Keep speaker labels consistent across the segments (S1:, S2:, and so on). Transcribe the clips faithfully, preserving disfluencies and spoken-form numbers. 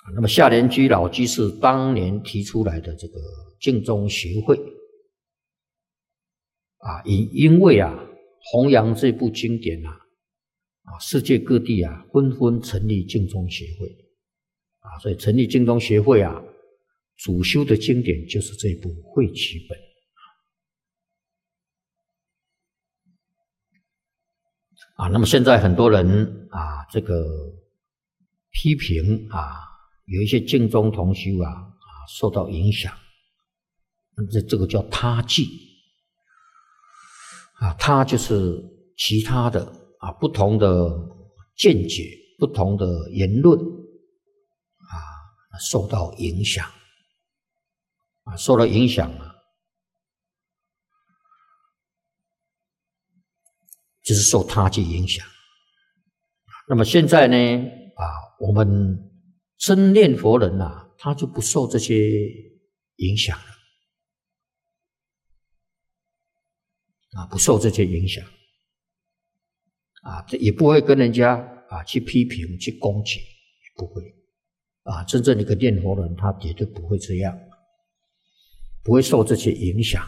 S1: 那么下莲居老居士当年提出来的这个净宗学会啊，因因为啊弘扬这部经典啊，啊世界各地啊纷纷成立净宗学会啊，所以成立净宗学会啊，主修的经典就是这部慧期本。啊，那么现在很多人啊，这个批评啊，有一些净宗同修啊啊受到影响，这这个叫他记啊，他就是其他的啊不同的见解、不同的言论啊受到影响啊，受到影响啊。就是受他记影响。那么现在呢，啊，我们真念佛人啊，他就不受这些影响了，啊，不受这些影响，啊，也不会跟人家啊去批评、去攻击，不会，啊，真正的一个念佛人，他绝对不会这样，不会受这些影响。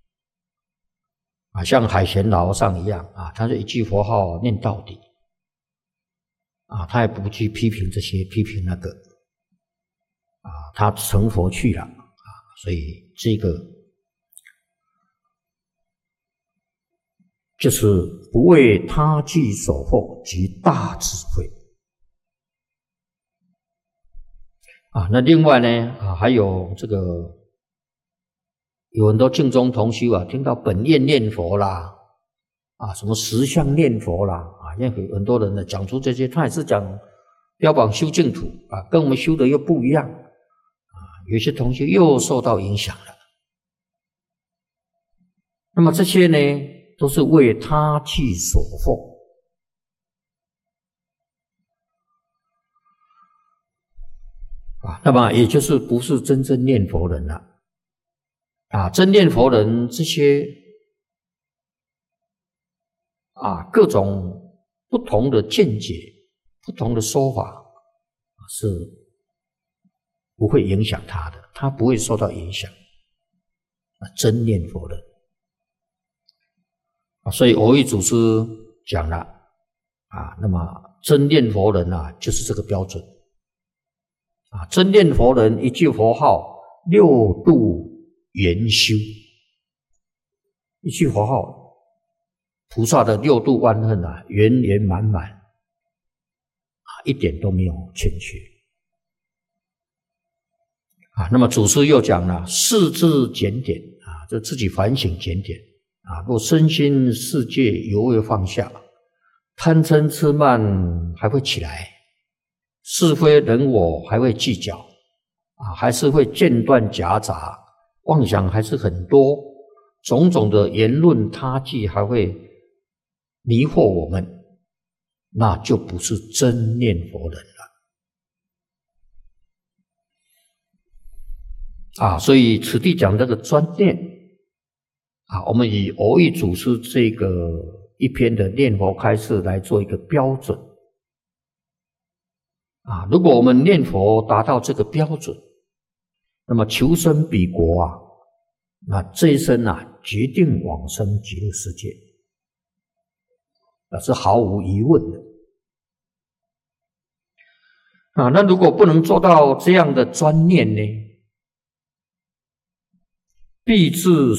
S1: 啊，像海贤老和尚一样啊，他是一句佛号念到底，啊，他也不去批评这些，批评那个，啊，他成佛去了啊，所以这个就是不为他计所惑及大智慧啊。那另外呢啊，还有这个。有很多净宗同修啊，听到本愿念佛啦，啊，什么实相念佛啦，啊，因为很多人呢讲出这些，他也是讲标榜修净土啊，跟我们修的又不一样啊，有些同修又受到影响了。那么这些呢，都是为他计所惑啊，那么也就是不是真正念佛人了。啊，真念佛人这些啊，各种不同的见解、不同的说法是不会影响他的，他不会受到影响。啊，真念佛人啊，所以蕅益祖师讲了啊，那么真念佛人啊，就是这个标准啊，真念佛人一句佛号，六度圆修，一句佛号，菩萨的六度万恨啊，圆圆满满啊，一点都没有欠缺啊。那么祖师又讲了，世自检点啊，就自己反省检点啊。若身心世界犹未放下，贪嗔痴慢还会起来，是非人我还会计较啊，还是会间断夹杂。妄想还是很多，种种的言论他计还会迷惑我们，那就不是真念佛人了啊！所以此地讲这个专念啊，我们以蕅益祖师这个一篇的念佛开示来做一个标准啊。如果我们念佛达到这个标准，那么求生彼国啊，那这一生啊，决定往生极乐世界，那是毫无疑问的啊。那如果不能做到这样的专念呢，必致